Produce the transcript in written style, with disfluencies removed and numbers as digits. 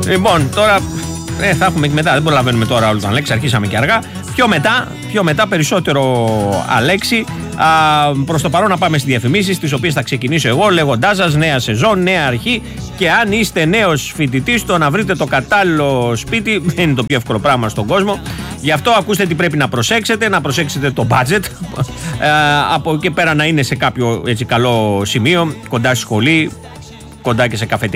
Λοιπόν, τώρα θα έχουμε και μετά. Δεν προλαβαίνουμε τώρα όλο τον Αλέξη. Αρχίσαμε και αργά. Πιο μετά περισσότερο Αλέξη. Προς το παρόν να πάμε στις διαφημίσεις, τις οποίες θα ξεκινήσω εγώ λέγοντάς σας νέα σεζόν, νέα αρχή. Και αν είστε νέος φοιτητής, το να βρείτε το κατάλληλο σπίτι δεν είναι το πιο εύκολο πράγμα στον κόσμο. Γι' αυτό ακούστε τι πρέπει να προσέξετε το budget. Από εκεί πέρα να είναι σε κάποιο έτσι καλό σημείο, κοντά στη σχολή, κοντά και σε καφετέρια.